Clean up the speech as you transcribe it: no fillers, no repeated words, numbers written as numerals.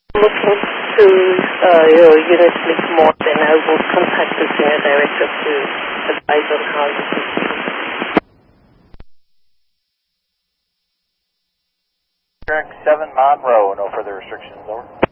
Looking to your unit leak more, then I will contact the senior director to advise on how to proceed. Correct 7 Monroe, no further restrictions, over.